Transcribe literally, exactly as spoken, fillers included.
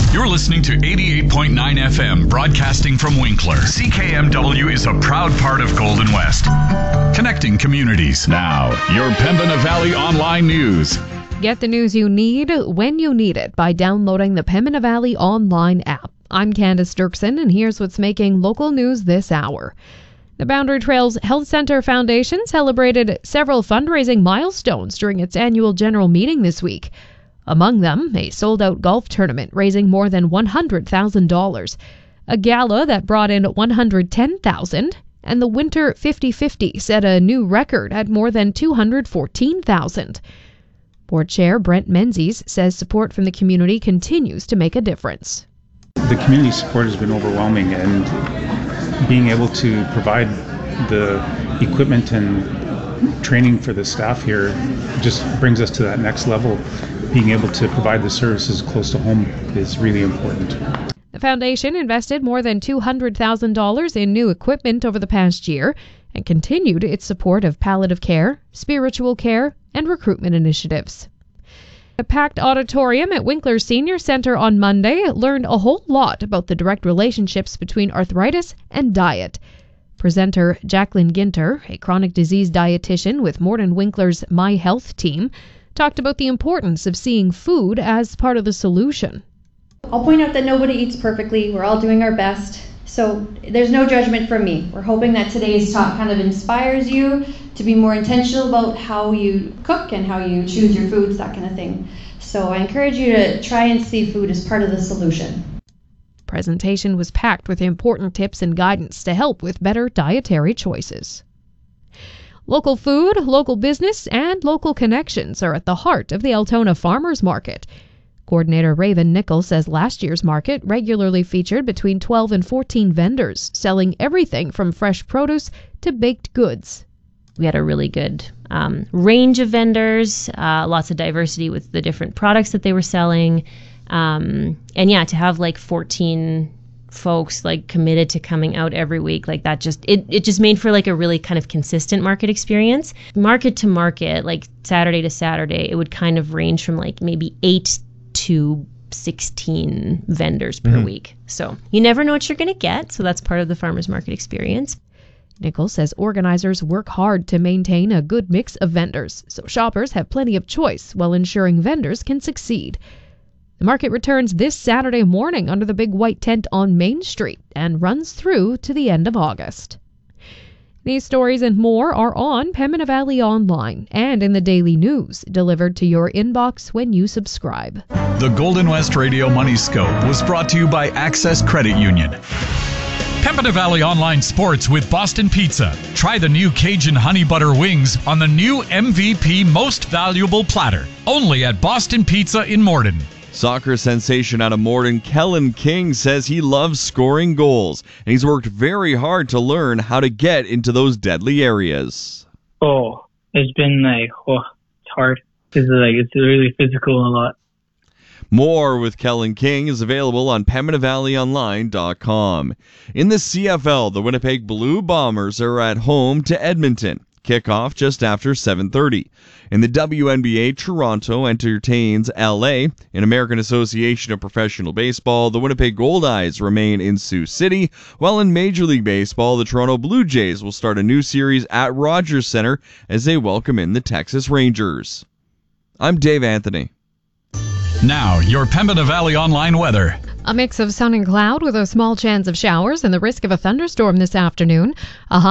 You're listening to eighty-eight point nine F M, broadcasting from Winkler. C K M W is a proud part of Golden West, connecting communities. Now, your Pembina Valley Online News. Get the news you need when you need it by downloading the Pembina Valley Online app. I'm Candace Dirksen, and here's what's making local news this hour. The Boundary Trails Health Centre Foundation celebrated several fundraising milestones during its annual general meeting this week. Among them, a sold-out golf tournament raising more than one hundred thousand dollars, a gala that brought in one hundred ten thousand dollars, and the Winter fifty-fifty set a new record at more than two hundred fourteen thousand dollars. Board Chair Brent Menzies says support from the community continues to make a difference. The community support has been overwhelming, and being able to provide the equipment and training for the staff here just brings us to that next level. Being able to provide the services close to home is really important. The foundation invested more than two hundred thousand dollars in new equipment over the past year and continued its support of palliative care, spiritual care, and recruitment initiatives. A packed auditorium at Winkler Senior Centre on Monday learned a whole lot about the direct relationships between arthritis and diet. Presenter Jacqueline Ginter, a chronic disease dietitian with Morton Winkler's My Health team, talked about the importance of seeing food as part of the solution. I'll point out that nobody eats perfectly. We're all doing our best. So there's no judgment from me. We're hoping that today's talk kind of inspires you to be more intentional about how you cook and how you choose your foods, that kind of thing. So I encourage you to try and see food as part of the solution. Presentation was packed with important tips and guidance to help with better dietary choices. Local food, local business, and local connections are at the heart of the Altona Farmers Market. Coordinator Raven Nickel says last year's market regularly featured between twelve and fourteen vendors, selling everything from fresh produce to baked goods. We had a really good um, range of vendors, uh, lots of diversity with the different products that they were selling. Um, and yeah, to have like fourteen folks like committed to coming out every week, like that just, it, it just made for like a really kind of consistent market experience. Market to market, like Saturday to Saturday, it would kind of range from like maybe eight to sixteen vendors per mm-hmm. week. So you never know what you're going to get. So that's part of the farmers market experience. Nichols says organizers work hard to maintain a good mix of vendors, so shoppers have plenty of choice while ensuring vendors can succeed. The market returns this Saturday morning under the big white tent on Main Street and runs through to the end of August. These stories and more are on Pembina Valley Online and in the Daily News, delivered to your inbox when you subscribe. The Golden West Radio Money Scope was brought to you by Access Credit Union. Pembina Valley Online Sports with Boston Pizza. Try the new Cajun Honey Butter Wings on the new M V P Most Valuable Platter. Only at Boston Pizza in Morton. Soccer sensation out of Morton, Kellen King, says he loves scoring goals, and he's worked very hard to learn how to get into those deadly areas. Oh, it's been like, oh, it's hard. It's like, it's really physical a lot. More with Kellen King is available on Pembina Valley Online dot com. In the C F L, the Winnipeg Blue Bombers are at home to Edmonton. Kickoff just after seven thirty. In the W N B A, Toronto entertains L A. In American Association of Professional Baseball, the Winnipeg Goldeyes remain in Sioux City, while in Major League Baseball, the Toronto Blue Jays will start a new series at Rogers Center as they welcome in the Texas Rangers. I'm Dave Anthony. Now, your Pembina Valley Online weather. A mix of sun and cloud with a small chance of showers and the risk of a thunderstorm this afternoon. A high